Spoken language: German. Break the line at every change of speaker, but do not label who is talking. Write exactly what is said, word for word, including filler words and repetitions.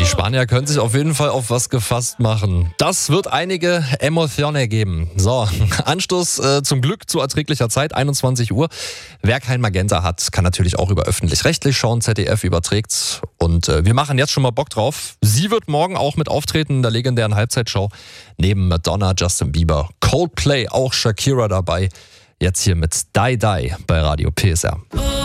Die Spanier können sich auf jeden Fall auf was gefasst machen. Das wird einige Emotionen geben. So, Anstoß äh, zum Glück zu erträglicher Zeit, einundzwanzig Uhr. Wer kein Magenta hat, kann natürlich auch über öffentlich-rechtlich schauen. Z D F überträgt. Und äh, wir machen jetzt schon mal Bock drauf. Sie wird morgen auch mit auftreten in der legendären Halbzeitshow. Neben Madonna, Justin Bieber, Coldplay, auch Shakira dabei. Jetzt hier mit Die Die bei Radio P S R.